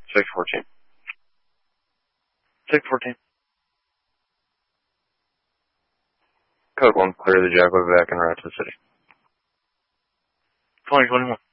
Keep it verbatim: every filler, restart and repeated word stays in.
six fourteen. six fourteen. Code one, clear the Jaguar back and route to the city. twenty twenty-one.